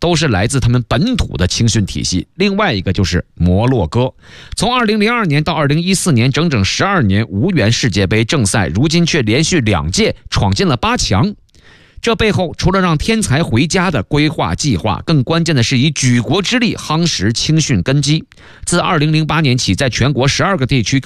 都是来自他们本土的青训体系。另外一个就是摩洛哥，从2002年到2014年，整整12年无缘世界杯正赛，如今却连续2届闯进了8强。这背后除了让天才回家的规划计划，更关键的是以举国之力夯实青训根基。自2008年起，在全国12个地区